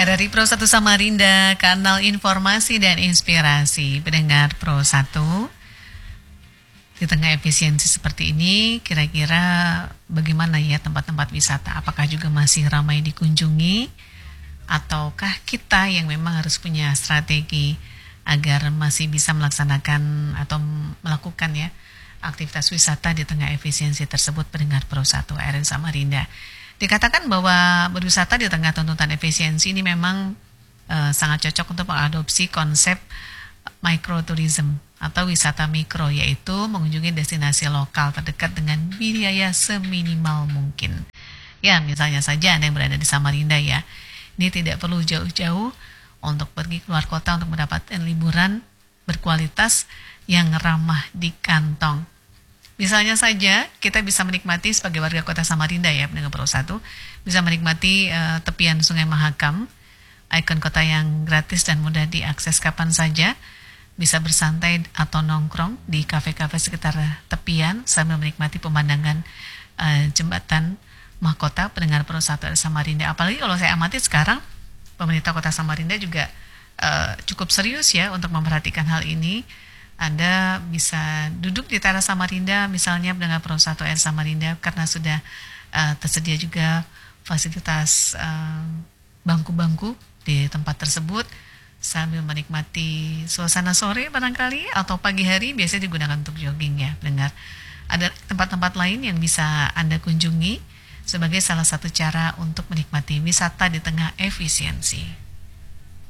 RRI Pro 1 Samarinda, kanal informasi dan inspirasi. Pendengar Pro 1, di tengah efisiensi seperti ini, kira-kira bagaimana ya tempat-tempat wisata? Apakah juga masih ramai dikunjungi? Ataukah kita yang memang harus punya strategi agar masih bisa melaksanakan atau melakukan ya aktivitas wisata di tengah efisiensi tersebut? Pendengar Pro 1 RRI Samarinda. Dikatakan bahwa berwisata di tengah tuntutan efisiensi ini memang sangat cocok untuk mengadopsi konsep microtourism atau wisata mikro, yaitu mengunjungi destinasi lokal terdekat dengan biaya seminimal mungkin. Ya, misalnya saja Anda yang berada di Samarinda ya, ini tidak perlu jauh-jauh untuk pergi keluar kota untuk mendapatkan liburan berkualitas yang ramah di kantong. Misalnya saja kita bisa menikmati sebagai warga kota Samarinda ya, pendengar Pro 1, bisa menikmati tepian Sungai Mahakam, ikon kota yang gratis dan mudah diakses kapan saja, bisa bersantai atau nongkrong di kafe-kafe sekitar tepian sambil menikmati pemandangan jembatan mahkota. Pendengar Pro 1 Samarinda. Apalagi kalau saya amati sekarang pemerintah kota Samarinda juga cukup serius ya untuk memperhatikan hal ini. Anda bisa duduk di teras Samarinda, misalnya pendengar Pro 1 RRI Samarinda, karena sudah tersedia juga fasilitas bangku-bangku di tempat tersebut, sambil menikmati suasana sore barangkali, atau pagi hari biasanya digunakan untuk jogging ya pendengar. Ada tempat-tempat lain yang bisa Anda kunjungi sebagai salah satu cara untuk menikmati wisata di tengah efisiensi.